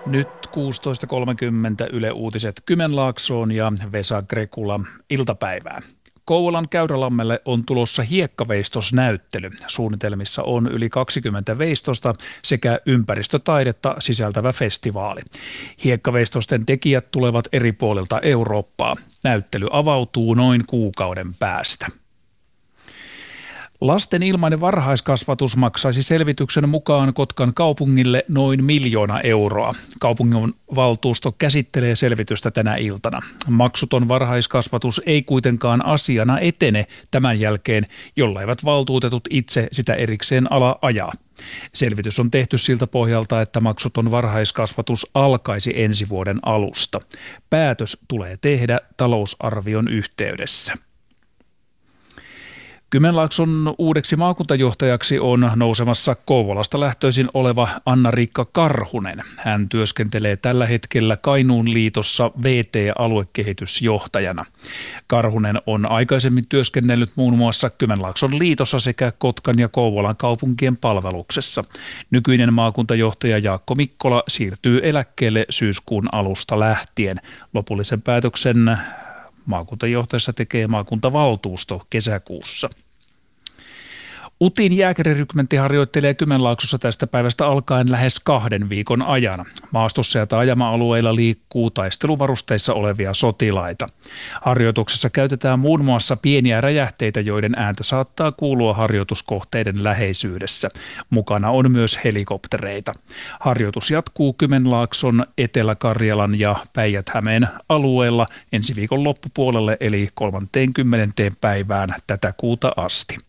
Nyt 16.30 Yle Uutiset Kymenlaaksoon ja Vesa Grekula iltapäivää. Kouvolan Käyrälammelle on tulossa hiekkaveistosnäyttely. Suunnitelmissa on yli 20 veistosta sekä ympäristötaidetta sisältävä festivaali. Hiekkaveistosten tekijät tulevat eri puolilta Eurooppaa. Näyttely avautuu noin kuukauden päästä. Lasten ilmainen varhaiskasvatus maksaisi selvityksen mukaan Kotkan kaupungille noin 1 000 000 euroa. Kaupungin valtuusto käsittelee selvitystä tänä iltana. Maksuton varhaiskasvatus ei kuitenkaan asiana etene tämän jälkeen, jollaivät valtuutetut itse sitä erikseen ala ajaa. Selvitys on tehty siltä pohjalta, että maksuton varhaiskasvatus alkaisi ensi vuoden alusta. Päätös tulee tehdä talousarvion yhteydessä. Kymenlaakson uudeksi maakuntajohtajaksi on nousemassa Kouvolasta lähtöisin oleva Anna-Riikka Karhunen. Hän työskentelee tällä hetkellä Kainuun liitossa VT-aluekehitysjohtajana. Karhunen on aikaisemmin työskennellyt muun muassa Kymenlaakson liitossa sekä Kotkan ja Kouvolan kaupunkien palveluksessa. Nykyinen maakuntajohtaja Jaakko Mikkola siirtyy eläkkeelle syyskuun alusta lähtien. Lopullisen päätöksen maakuntajohtajassa tekee maakuntavaltuusto kesäkuussa. UTin jääkärirykmentti harjoittelee Kymenlaaksossa tästä päivästä alkaen lähes 2 viikon ajan. Maastossa ja taajama-alueilla liikkuu taisteluvarusteissa olevia sotilaita. Harjoituksessa käytetään muun muassa pieniä räjähteitä, joiden ääntä saattaa kuulua harjoituskohteiden läheisyydessä. Mukana on myös helikoptereita. Harjoitus jatkuu Kymenlaakson, Etelä-Karjalan ja Päijät-Hämeen alueella ensi viikon loppupuolelle eli 30. päivään tätä kuuta asti.